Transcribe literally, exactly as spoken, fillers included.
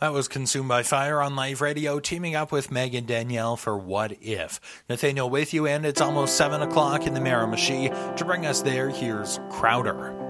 That was Consumed by Fire on Live Radio, teaming up with Meg and Danielle for What If. Nathaniel with you, and it's almost seven o'clock in the Miramichi. To bring us there, here's Crowder.